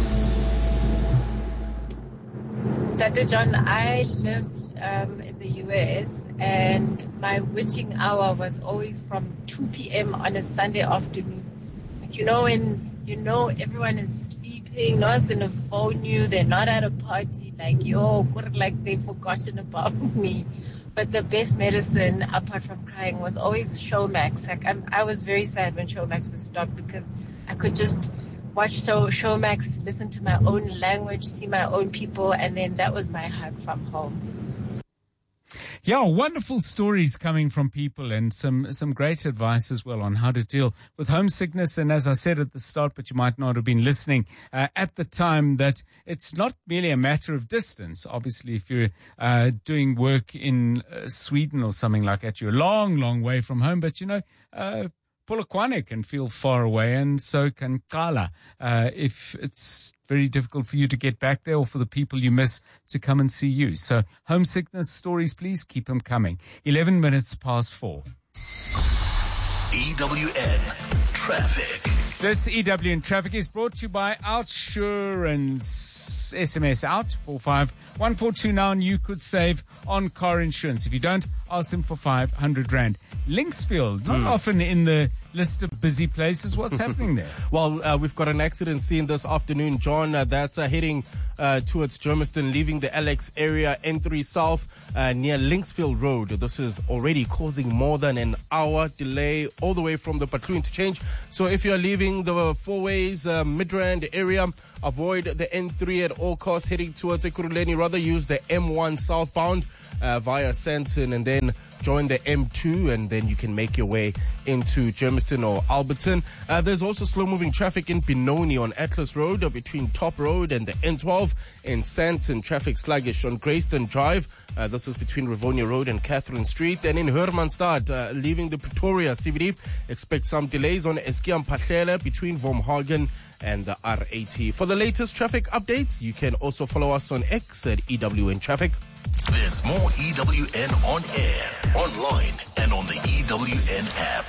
Doctor John, I lived um, in the U S, and my witching hour was always from two p.m. on a Sunday afternoon. Like, you know, when you know everyone is sleeping, no one's going to phone you, they're not at a party, like, yo, like they've forgotten about me. But the best medicine, apart from crying, was always Showmax. Like, I'm, I was very sad when Showmax was stopped, because I could just watch show, Showmax, listen to my own language, see my own people, and then that was my hug from home. Yeah, wonderful stories coming from people, and some, some great advice as well on how to deal with homesickness. And as I said at the start, but you might not have been listening uh, at the time, that it's not merely a matter of distance. Obviously, if you're uh, doing work in uh, Sweden or something like that, you're a long, long way from home. But, you know, uh, Polokwane can feel far away, and so can Kala. Uh, if it's very difficult for you to get back there, or for the people you miss to come and see you. So homesickness stories, please keep them coming. eleven minutes past four. E W N Traffic. This E W N Traffic is brought to you by Outsurance. S M S out four five one four two now, and you could save on car insurance. If you don't, ask them for five hundred rand. Linksfield, not mm. often in the list of busy places. What's happening there? Well, uh, we've got an accident scene this afternoon, John. Uh, that's uh, heading uh, towards Germiston, leaving the L X area, N three South, uh, near Linksfield Road. This is already causing more than an hour delay all the way from the Patlu interchange. So if you're leaving the Four Ways, uh, Midrand area, avoid the N three at all costs. Heading towards Ekurhuleni, rather use the M one southbound uh, via Sandton, and then join the M two, and then you can make your way into Germiston or Alberton. Uh, there's also slow-moving traffic in Benoni on Atlas Road, uh, between Top Road and the N twelve. In Sandton, traffic sluggish on Greyston Drive. Uh, this is between Rivonia Road and Catherine Street. And in Hermanstad, uh, leaving the Pretoria C B D, expect some delays on Eskiam Pahlele between Wormhagen and the R eighty. For the latest traffic updates, you can also follow us on X at E W N Traffic. There's more E W N on air, online, and on the E W N app.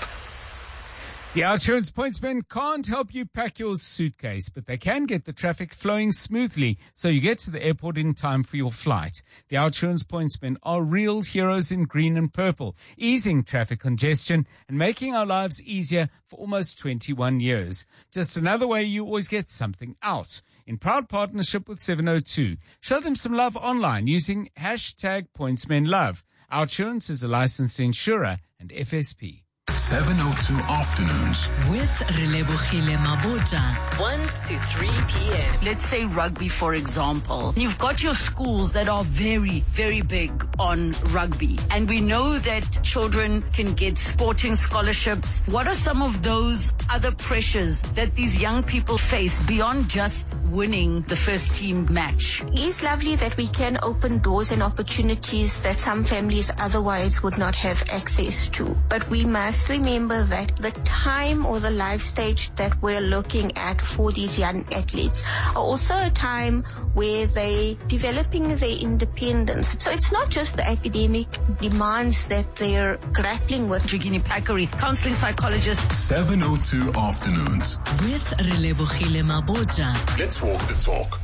The Outsurance Pointsmen can't help you pack your suitcase, but they can get the traffic flowing smoothly so you get to the airport in time for your flight. The Outsurance Pointsmen are real heroes in green and purple, easing traffic congestion and making our lives easier for almost twenty-one years. Just another way you always get something out. In proud partnership with seven oh two. Show them some love online using hashtag PointsmenLove. Outsurance is a licensed insurer and F S P. seven oh two Afternoons with Relebogile Mabotja, one to three p.m. Let's say rugby, for example. You've got your schools that are very, very big on rugby. And we know that children can get sporting scholarships. What are some of those other pressures that these young people face beyond just winning the first team match? It's lovely that we can open doors and opportunities that some families otherwise would not have access to. But we must remember that the time or the life stage that we're looking at for these young athletes are also a time where they're developing their independence. So it's not just the academic demands that they're grappling with. Jigini Pakari, counseling psychologist. seven oh two Afternoons with Relebogile Mabotja. Let's walk the talk.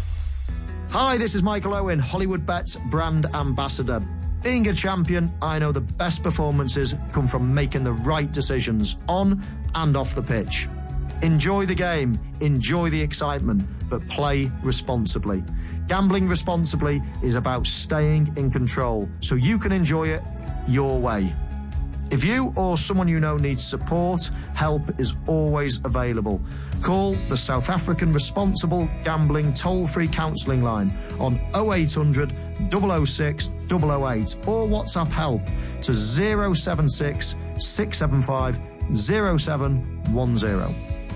Hi, this is Michael Owen, Hollywood Bets brand ambassador. Being a champion, I know the best performances come from making the right decisions on and off the pitch. Enjoy the game, enjoy the excitement, but play responsibly. Gambling responsibly is about staying in control so you can enjoy it your way. If you or someone you know needs support, help is always available. Call the South African Responsible Gambling toll-free counselling line on oh eight hundred, double oh six, double oh eight or WhatsApp help to oh seven six, six seven five, oh seven one oh.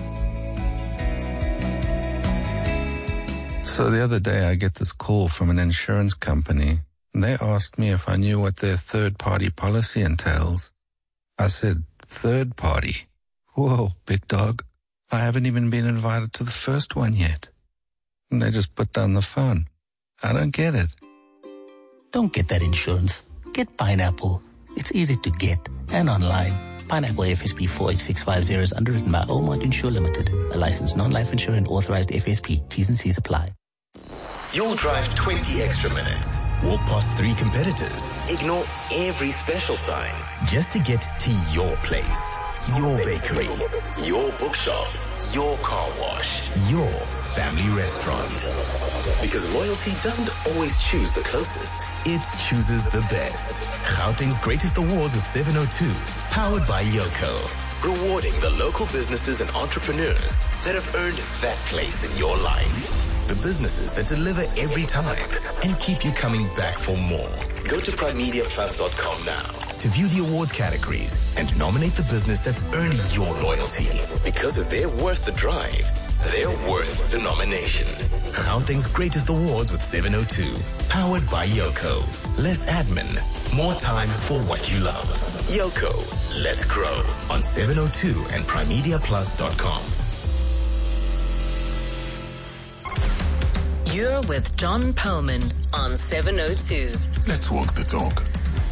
So the other day I get this call from an insurance company, and they asked me if I knew what their third-party policy entails. I said, third party? Whoa, big dog. I haven't even been invited to the first one yet. And they just put down the phone. I don't get it. Don't get that insurance. Get Pineapple. It's easy to get and online. Pineapple F S P four eight six five zero is underwritten by Omont Insure Limited, a licensed non-life insurer and authorized F S P. T's and C's apply. You'll drive twenty extra minutes, walk past three competitors, ignore every special sign, just to get to your place, your bakery, your bookshop, your car wash, your family restaurant. Because loyalty doesn't always choose the closest, it chooses the best. Gauteng's Greatest Awards with seven oh two, powered by Yoko. Rewarding the local businesses and entrepreneurs that have earned that place in your life. The businesses that deliver every time and keep you coming back for more. Go to prime media plus dot com now to view the awards categories and nominate the business that's earned your loyalty. Because if they're worth the drive, they're worth the nomination. Gauteng's greatest awards with seven oh two. Powered by Yoco. Less admin, more time for what you love. Yoco, let's grow on seven oh two and primedia plus dot com. You're with John Perlman on seven oh two. Let's walk the talk.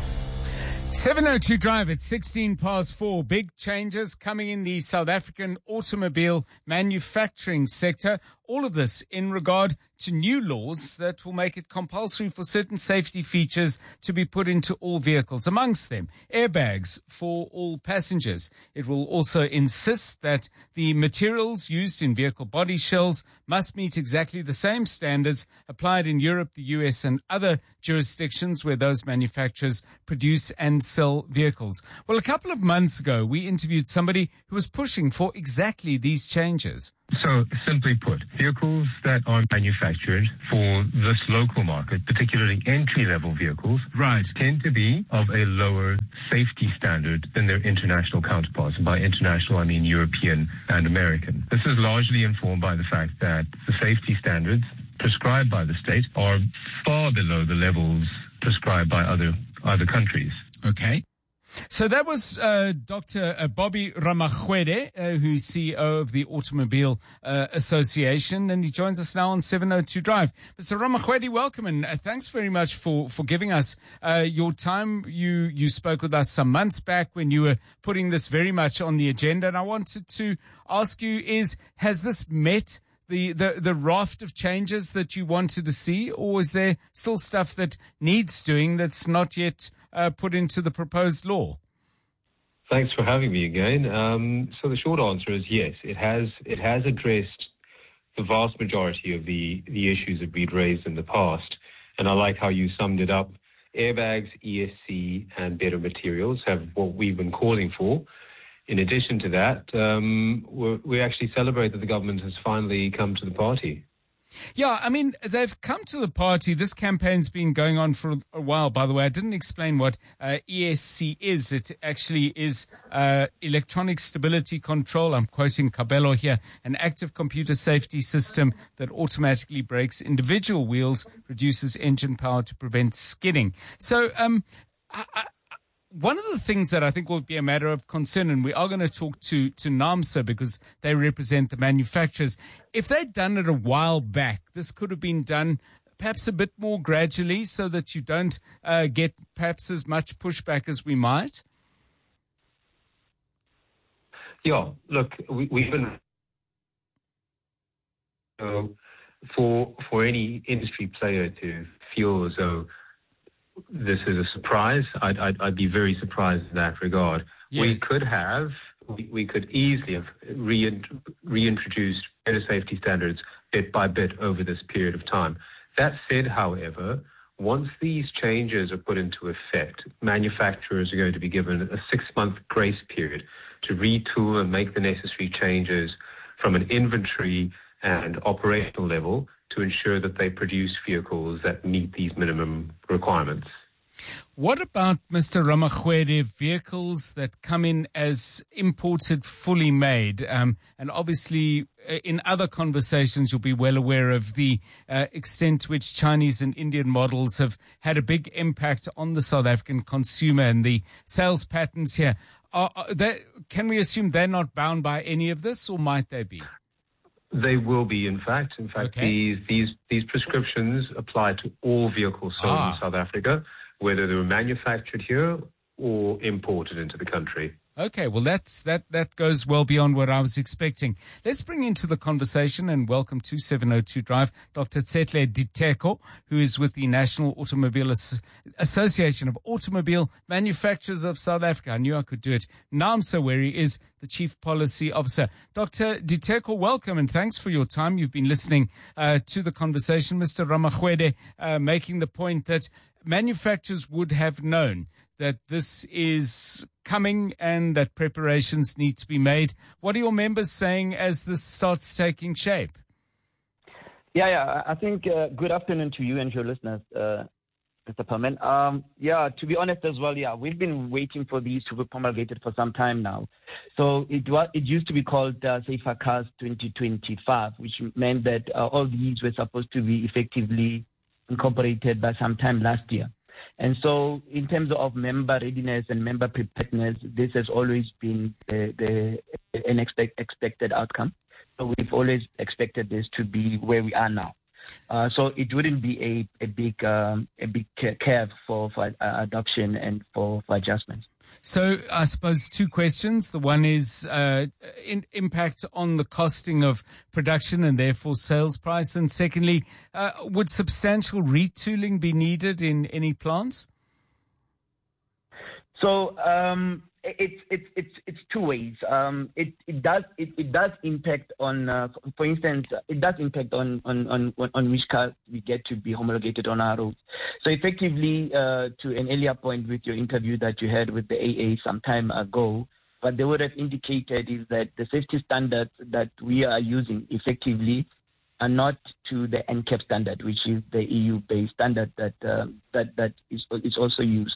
seven oh two Drive, it's sixteen past four. Big changes coming in the South African automobile manufacturing sector. All of this in regard to new laws that will make it compulsory for certain safety features to be put into all vehicles, amongst them airbags for all passengers. It will also insist that the materials used in vehicle body shells must meet exactly the same standards applied in Europe, the U S, and other jurisdictions where those manufacturers produce and sell vehicles. Well, a couple of months ago, we interviewed somebody who was pushing for exactly these changes. So, simply put, vehicles that are manufactured for this local market, particularly entry-level vehicles, right, tend to be of a lower safety standard than their international counterparts. And by international, I mean European and American. This is largely informed by the fact that the safety standards prescribed by the state are far below the levels prescribed by other other countries. Okay. So that was uh, Doctor Bobby Ramachwede, uh, who's C E O of the Automobile uh, Association, and he joins us now on seven oh two Drive. Mister Ramachwede, welcome, and uh, thanks very much for, for giving us uh, your time. You you spoke with us some months back when you were putting this very much on the agenda, and I wanted to ask you, is has this met the, the, the raft of changes that you wanted to see, or is there still stuff that needs doing that's not yet Uh, put into the proposed law? Thanks for having me again. Um, so the short answer is yes, it has it has addressed the vast majority of the, the issues that we'd raised in the past. And I like how you summed it up. Airbags, E S C, and better materials have what we've been calling for. In addition to that, um, we're, we actually celebrate that the government has finally come to the party. Yeah, I mean, they've come to the party. This campaign's been going on for a while, by the way. I didn't explain what uh, E S C is. It actually is uh, electronic stability control. I'm quoting Cabello here, an active computer safety system that automatically brakes individual wheels, reduces engine power to prevent skidding. So, um, I, I one of the things that I think will be a matter of concern, and we are going to talk to, to NAAMSA because they represent the manufacturers. If they'd done it a while back, this could have been done perhaps a bit more gradually so that you don't uh, get perhaps as much pushback as we might. Yeah, look, we, we've been uh, for for any industry player to feel as though this is a surprise. I'd, I'd, I'd be very surprised in that regard. Yeah. We could have, we, we could easily have reint- reintroduced better safety standards bit by bit over this period of time. That said, however, once these changes are put into effect, manufacturers are going to be given a six-month grace period to retool and make the necessary changes from an inventory and operational level to ensure that they produce vehicles that meet these minimum requirements. What about, Mister Ramachwede, vehicles that come in as imported, fully made? Um, and obviously, in other conversations, you'll be well aware of the uh, extent to which Chinese and Indian models have had a big impact on the South African consumer and the sales patterns here. Are, are they, can we assume they're not bound by any of this, or might they be? They will be, in fact. In fact, okay. these, these these prescriptions apply to all vehicles sold ah. in South Africa, whether they were manufactured here or imported into the country. Okay, well, that's, that, that goes well beyond what I was expecting. Let's bring into the conversation and welcome to seven oh two Drive Doctor Tsetle Diteko, who is with the National Automobile As- Association of Automobile Manufacturers of South Africa. I knew I could do it. NAAMSA, where he is the Chief Policy Officer. Doctor Diteko, welcome and thanks for your time. You've been listening uh, to the conversation. Mister Ramachwede uh, making the point that manufacturers would have known that this is coming and that preparations need to be made. What are your members saying as this starts taking shape? Yeah, yeah. I think uh, good afternoon to you and your listeners. Uh, Mister Perman. Um, yeah, to be honest as well, yeah, we've been waiting for these to be promulgated for some time now. So it was, it used to be called uh, Safer Cars twenty twenty-five, which meant that uh, all these were supposed to be effectively incorporated by sometime last year. And so in terms of member readiness and member preparedness, this has always been the, the, an expect, expected outcome. So we've always expected this to be where we are now. Uh, so it wouldn't be a, a big um, a big curve for, for uh, adoption and for, for adjustments. So I suppose two questions. The one is uh, in, impact on the costing of production and therefore sales price. And secondly, uh, would substantial retooling be needed in any plants? So um, it's it's it's it's two ways. Um, it it does it, it does impact on, uh, for instance, it does impact on on, on on which cars we get to be homologated on our roads. So effectively, uh, to an earlier point with your interview that you had with the A A some time ago, what they would have indicated is that the safety standards that we are using effectively are not to the N C A P standard, which is the E U-based standard that uh, that that is is also used.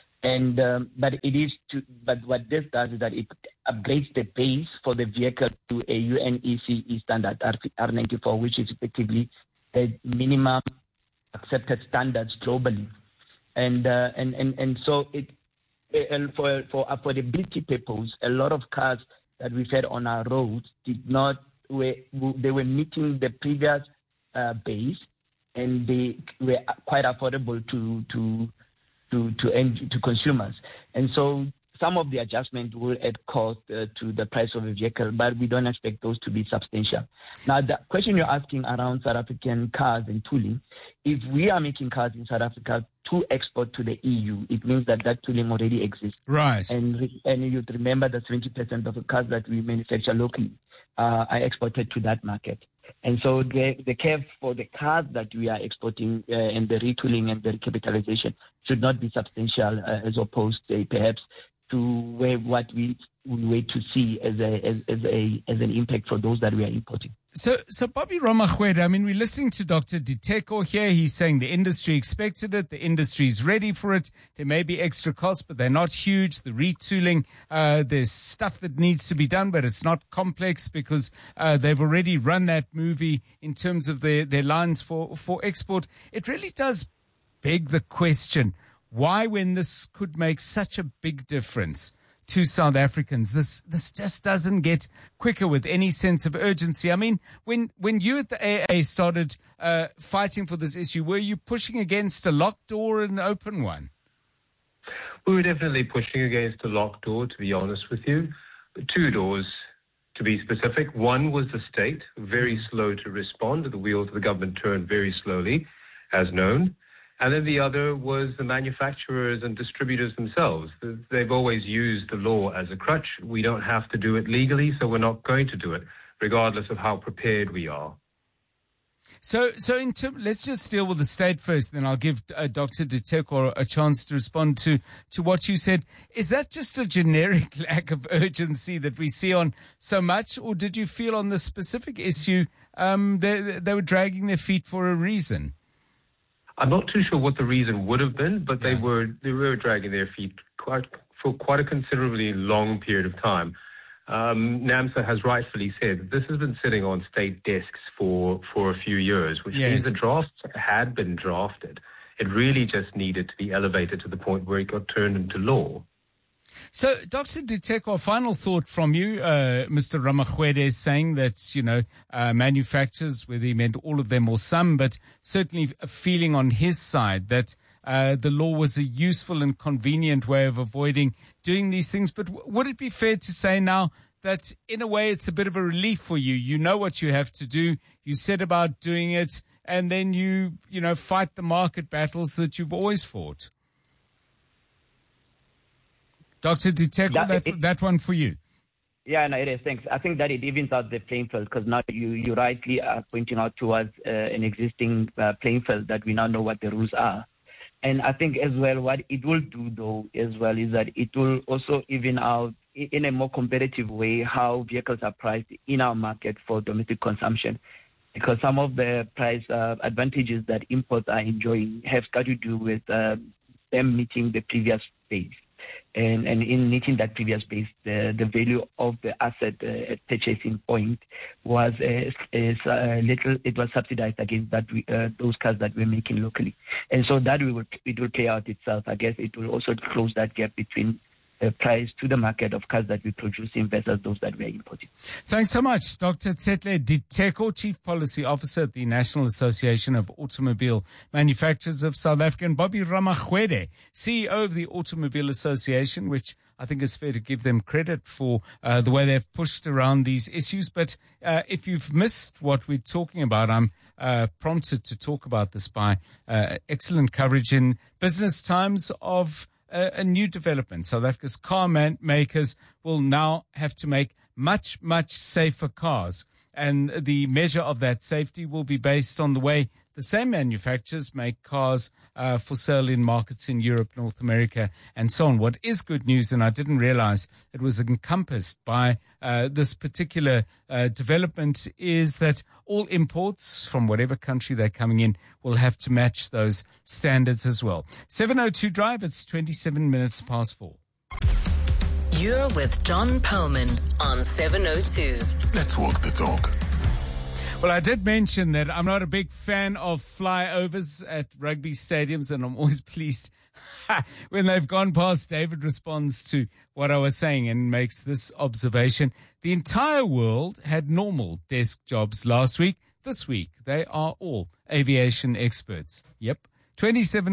And um, but it is to but what this does is that it upgrades the base for the vehicle to a U N E C E standard R ninety-four, which is effectively the minimum accepted standards globally. And uh, and, and and so it and for for affordability purposes, a lot of cars that we've had on our roads did not were they were meeting the previous uh, base, and they were quite affordable to to. to to end to consumers. And so some of the adjustment will add cost uh, to the price of a vehicle, but we don't expect those to be substantial. Now, the question you're asking around South African cars and tooling, if we are making cars in South Africa to export to the E U, it means that that tooling already exists. Right. And and you'd remember that seventy percent of the cars that we manufacture locally uh, are exported to that market. And so the, the curve for the cars that we are exporting uh, and the retooling and the recapitalization should not be substantial uh, as opposed to, perhaps to where what we we wait to see as a as, as a as an impact for those that we are importing. So, so Bobby Ramachwede, I mean, we're listening to Doctor Diteko here. He's saying the industry expected it. The industry is ready for it. There may be extra costs, but they're not huge. The retooling, uh, there's stuff that needs to be done, but it's not complex because, uh, they've already run that movie in terms of their, their lines for, for export. It really does beg the question, why, when this could make such a big difference to South Africans, this this just doesn't get quicker with any sense of urgency. I mean, when when you at the A A started uh, fighting for this issue, were you pushing against a locked door and an open one? We were definitely pushing against a locked door, to be honest with you. Two doors, to be specific. One was the state, very slow to respond. The wheels of the government turned very slowly, as known. And then the other was the manufacturers and distributors themselves. They've always used the law as a crutch. We don't have to do it legally, so we're not going to do it, regardless of how prepared we are. So, so in term, let's just deal with the state first, then I'll give uh, Doctor Diteko a chance to respond to, to what you said. Is that just a generic lack of urgency that we see on so much, or did you feel on this specific issue um, they, they were dragging their feet for a reason? I'm not too sure what the reason would have been, but yeah. they were they were dragging their feet quite for quite a considerably long period of time. Um, NAAMSA has rightfully said that this has been sitting on state desks for, for a few years, which yes. means the drafts had been drafted. It really just needed to be elevated to the point where it got turned into law. So, Doctor Diteko, a final thought from you. Uh, Mister Ramachwede is saying that, you know, uh, manufacturers, whether he meant all of them or some, but certainly a feeling on his side that uh, the law was a useful and convenient way of avoiding doing these things. But w- would it be fair to say now that, in a way, it's a bit of a relief for you? You know what you have to do. You set about doing it, and then you, you know, fight the market battles that you've always fought. Doctor Diteko, that, that, it, that one for you. Yeah, no, it is. Thanks. I think that it evens out the playing field because now you, you rightly are pointing out towards uh, an existing uh, playing field that we now know what the rules are. And I think as well what it will do, though, as well, is that it will also even out in a more competitive way how vehicles are priced in our market for domestic consumption. because some of the price uh, advantages that imports are enjoying have got to do with uh, them meeting the previous base. And, and in meeting that previous base, the, the value of the asset uh, at purchasing point was uh, is a little. It was subsidized against that we, uh, those cars that we're making locally, and so that we will it will play out itself. I guess it will also close that gap between the price to the market of cars that we produce versus those that we're importing. Thanks so much, Doctor Tsetle Diteko, Chief Policy Officer at the National Association of Automobile Manufacturers of South Africa, and Bobby Ramachwede, C E O of the Automobile Association, which I think it's fair to give them credit for uh, the way they've pushed around these issues. But uh, if you've missed what we're talking about, I'm uh, prompted to talk about this by uh, excellent coverage in Business Times of a, a new development. South Africa's car man- makers will now have to make much, much safer cars. And the measure of that safety will be based on the way the same manufacturers make cars uh, for sale in markets in Europe, North America, and so on. What is good news, and I didn't realize it was encompassed by uh, this particular uh, development, is that all imports from whatever country they're coming in will have to match those standards as well. seven oh two Drive, it's twenty-seven minutes past four. You're with John Perlman on seven oh two. Let's walk the talk. Well, I did mention that I'm not a big fan of flyovers at rugby stadiums, and I'm always pleased when they've gone past. David responds to what I was saying and makes this observation. The entire world had normal desk jobs last week. This week, they are all aviation experts. Yep. twenty-seven